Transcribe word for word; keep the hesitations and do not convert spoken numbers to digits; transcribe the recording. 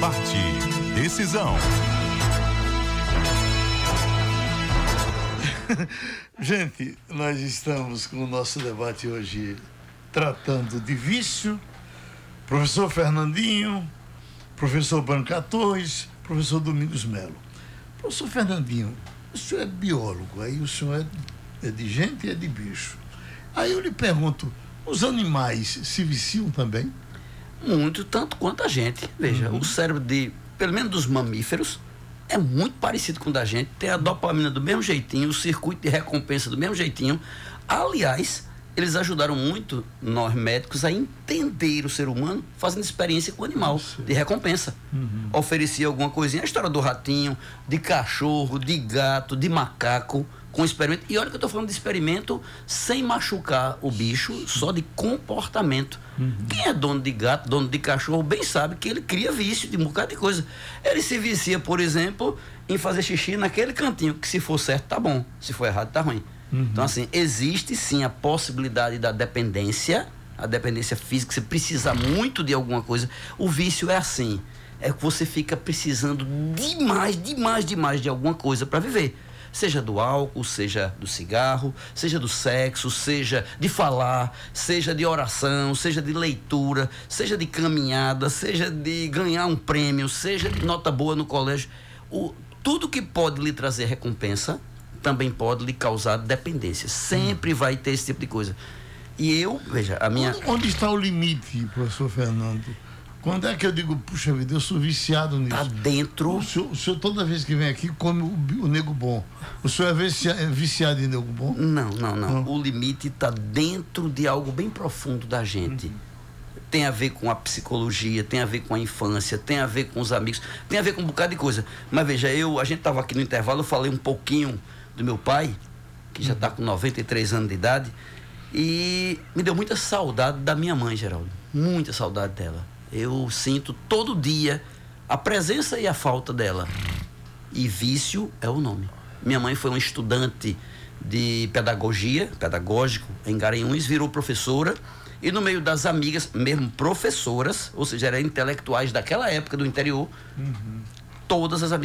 Debate Decisão. Gente, nós estamos com o nosso debate hoje tratando de vício. Professor Fernandinho, professor Branca Torres, professor Domingos Melo. Professor Fernandinho, o senhor é biólogo, aí o senhor é, é de gente e é de bicho. Aí eu lhe pergunto, os animais se viciam também? Muito, tanto quanto a gente. Veja, uhum. O cérebro de, pelo menos dos mamíferos, é muito parecido com o da gente, tem a dopamina do mesmo jeitinho, o circuito de recompensa do mesmo jeitinho. Aliás, eles ajudaram muito nós médicos a entender o ser humano fazendo experiência com o animal de recompensa. Uhum. Oferecia alguma coisinha, a história do ratinho, de cachorro, de gato, de macaco, com experimento. E olha que eu estou falando de experimento sem machucar o bicho, só de comportamento. Uhum. Quem é dono de gato, dono de cachorro, bem sabe que ele cria vício de um bocado de coisa. Ele se vicia, por exemplo, em fazer xixi naquele cantinho, que se for certo tá bom, se for errado tá ruim. Uhum. Então, assim, existe sim a possibilidade da dependência, a dependência física, você precisa muito de alguma coisa. O vício é assim, é que você fica precisando demais, demais, demais de alguma coisa para viver. Seja do álcool, seja do cigarro, seja do sexo, seja de falar, seja de oração, seja de leitura, seja de caminhada, seja de ganhar um prêmio, seja de nota boa no colégio. O, tudo que pode lhe trazer recompensa também pode lhe causar dependência. Sempre hum. vai ter esse tipo de coisa. E eu, veja, a minha... Onde, onde está o limite, professor Fernando? Quando é que eu digo, puxa vida, eu sou viciado nisso? Está dentro... O senhor, o senhor, toda vez que vem aqui, come o, o nego bom. O senhor é viciado, é viciado em nego bom? Não, não, não. Hum. O limite está dentro de algo bem profundo da gente. Hum. Tem a ver com a psicologia, tem a ver com a infância, tem a ver com os amigos, tem a ver com um bocado de coisa. Mas veja, eu, a gente estava aqui no intervalo, eu falei um pouquinho do meu pai, que já está com noventa e três anos de idade, e me deu muita saudade da minha mãe, Geraldo. Muita saudade dela. Eu sinto todo dia a presença e a falta dela. E vício é o nome. Minha mãe foi uma estudante de pedagogia, pedagógico, em Garanhuns, virou professora, e no meio das amigas, mesmo professoras, ou seja, eram intelectuais daquela época do interior, uhum. todas as amigas